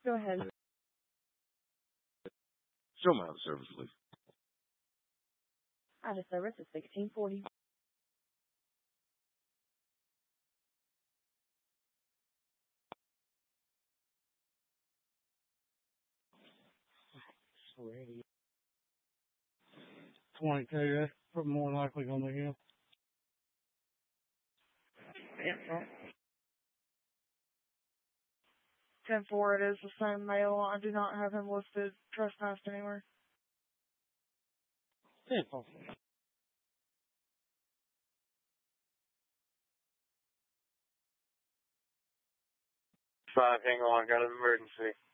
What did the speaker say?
Go ahead. Show my service, please. Out of service is 1640. Radio. 22, that's more likely going to be him. Yep. Well, 10-4, it is the same male. I do not have him listed trespassed anywhere. 10-4. 5, hang on, got an emergency.